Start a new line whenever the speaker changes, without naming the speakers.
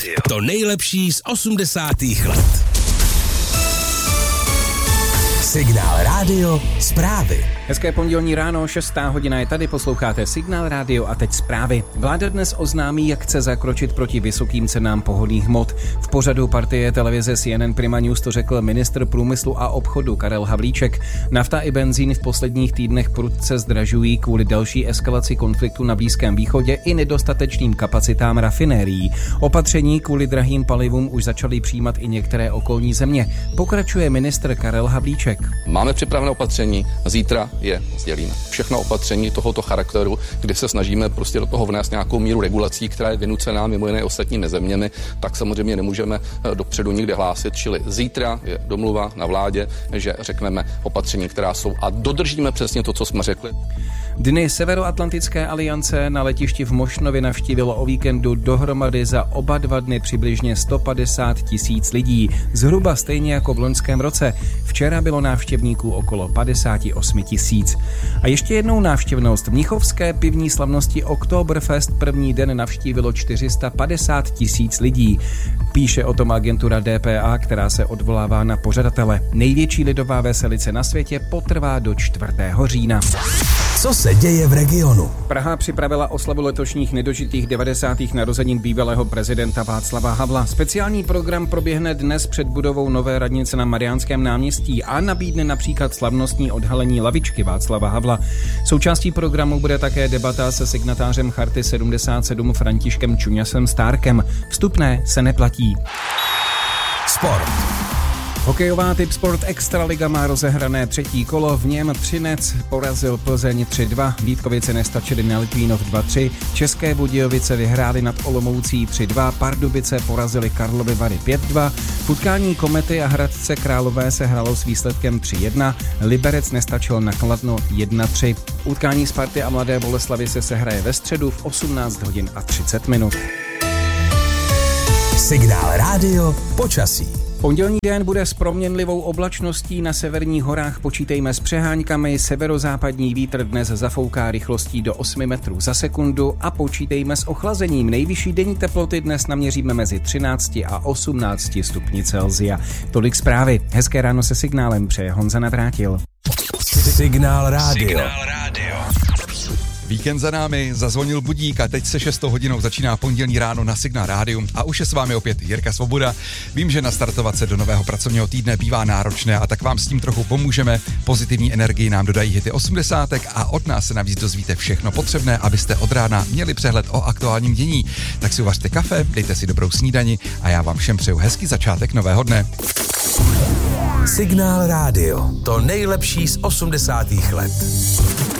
rádio. To nejlepší z 80. let. Signál rádio, zprávy.
Hezké pondělní ráno, 6. hodina je tady, posloucháte Signál rádio a teď zprávy. Vláda dnes oznámí, jak chce zakročit proti vysokým cenám pohonných hmot. V pořadu partie televize CNN Prima News to řekl ministr průmyslu a obchodu Karel Havlíček. Nafta i benzín v posledních týdnech prudce zdražují kvůli další eskalaci konfliktu na Blízkém východě i nedostatečným kapacitám rafinérií. Opatření kvůli drahým palivům už začaly přijímat i některé okolní země. Pokračuje ministr Karel Havlíček.
Máme připravené opatření, zítra je sdělíme. Všechno opatření tohoto charakteru, kdy se snažíme prostě do toho vnést nějakou míru regulací, která je vynucená mimo jiné ostatními zeměmi, tak samozřejmě nemůžeme dopředu nikde hlásit, čili zítra je domluva na vládě, že řekneme opatření, která jsou a dodržíme přesně to, co jsme řekli.
Dny Severoatlantické aliance na letišti v Mošnově navštívilo o víkendu dohromady za oba 2 dny přibližně 150 000 lidí, zhruba stejně jako v loňském roce. Včera bylo návštěvníků okolo 58 000. A ještě jednou návštěvnost. Mnichovské pivní slavnosti Oktoberfest první den navštívilo 450 000 lidí. Píše o tom agentura DPA, která se odvolává na pořadatele. Největší lidová veselice na světě potrvá do 4. října.
Co se děje v regionu?
Praha připravila oslavu letošních nedožitých 90. narozenin bývalého prezidenta Václava Havla. Speciální program proběhne dnes před budovou nové radnice na Mariánském náměstí a nabídne například slavnostní odhalení lavičky Václava Havla. Součástí programu bude také debata se signatářem Charty 77 Františkem Čuňasem Stárkem. Vstupné se neplatí.
Sport.
Hokejová Tipsport Extraliga má rozehrané 3. kolo, v něm Třinec porazil Plzeň 3-2, Vítkovice nestačily na Litvínov 2-3, České Budějovice vyhrály nad Olomoucí 3-2, Pardubice porazili Karlovy Vary 5-2, v utkání Komety a Hradce Králové se hrálo s výsledkem 3-1, Liberec nestačil na Kladno 1-3. Utkání Sparty a Mladé Boleslavi se sehraje ve středu v 18 hodin a 30 minut.
Signál rádio, počasí.
Pondělní den bude s proměnlivou oblačností, na severních horách počítejme s přeháňkami, severozápadní vítr dnes zafouká rychlostí do 8 metrů za sekundu a počítejme s ochlazením. Nejvyšší denní teploty dnes naměříme mezi 13 a 18 stupni Celsia. Tolik zprávy. Hezké ráno se Signálem přeje Honza Navrátil.
Signál rádio.
Víkend za námi, zazvonil budík a teď se 6 hodinou začíná pondělní ráno na Signál rádiu a už je s vámi opět Jirka Svoboda. Vím, že nastartovat se do nového pracovního týdne bývá náročné a tak vám s tím trochu pomůžeme. Pozitivní energii nám dodají hity 80 a od nás se navíc dozvíte všechno potřebné, abyste od rána měli přehled o aktuálním dění. Tak si uvařte kafe, dejte si dobrou snídani a já vám všem přeju hezký začátek nového dne.
Signál rádio, to nejlepší z 80. let.